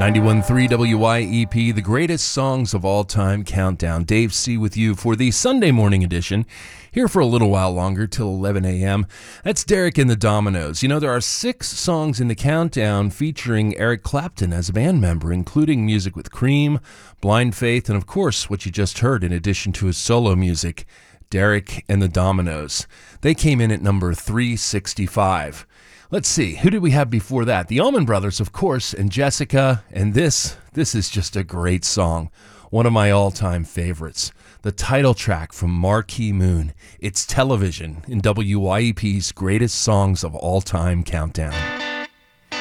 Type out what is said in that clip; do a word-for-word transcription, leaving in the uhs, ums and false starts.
ninety-one point three W Y E P, the greatest songs of all time countdown. Dave C. with you for the Sunday morning edition, here for a little while longer, till eleven a.m. That's Derek and the Dominoes. You know, there are six songs in the countdown featuring Eric Clapton as a band member, including music with Cream, Blind Faith, and of course, what you just heard in addition to his solo music, Derek and the Dominoes. They came in at number three sixty-five. Let's see, who did we have before that? The Allman Brothers, of course, and Jessica, and this, this is just a great song. One of my all-time favorites. The title track from Marquee Moon. It's Television in W Y E P's Greatest Songs of All Time Countdown.